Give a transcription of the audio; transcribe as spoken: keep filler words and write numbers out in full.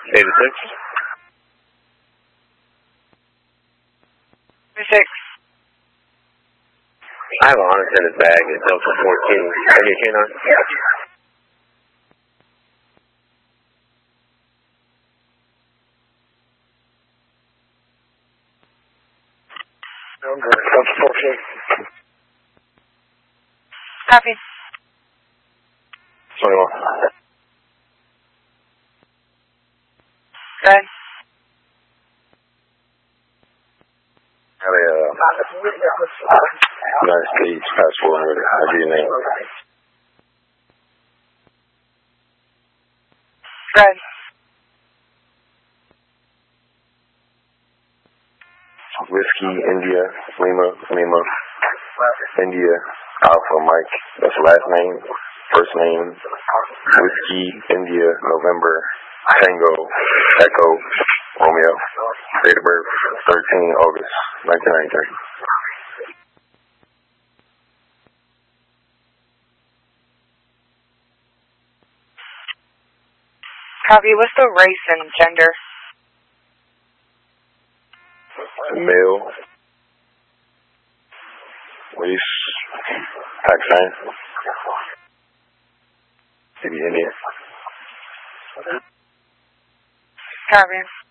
eighty-six. Six. I have a Honda in his bag. It's Delta fourteen. Are you K nine? Number Delta fourteen. Copy. twenty-one. Good. Got a uh, United States passport holder. I'll give you your name. Good. Whiskey, India, Lima, Lima, India, Alpha, Mike. That's the last name. First name, Whiskey, India, November, Tango, Echo, Romeo. Date of birth, thirteen August nineteen ninety-three. Copy. What's the race and gender? Male. Race, Pakistan. Maybe Indian. Copy.